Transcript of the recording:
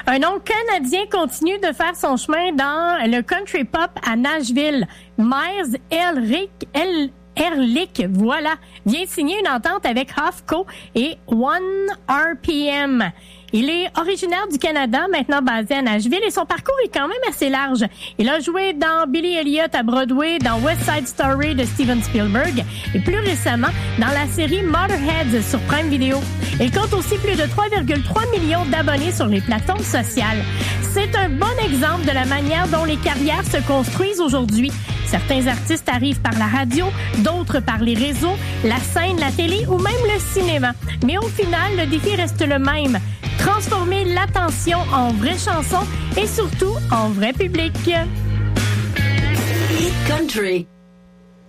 Un nom canadien continue de faire son chemin dans le country pop à Nashville. Myers Ehrlich, voilà, vient de signer une entente avec Huffco et 1RPM. Il est originaire du Canada, maintenant basé à Nashville, et son parcours est quand même assez large. Il a joué dans Billy Elliot à Broadway, dans West Side Story de Steven Spielberg, et plus récemment, dans la série Motorhead sur Prime Video. Il compte aussi plus de 3,3 millions d'abonnés sur les plateformes sociales. C'est un bon exemple de la manière dont les carrières se construisent aujourd'hui. Certains artistes arrivent par la radio, d'autres par les réseaux, la scène, la télé ou même le cinéma. Mais au final, le défi reste le même. Transformer l'attention en vraie chanson et surtout en vrai public. Hit Country.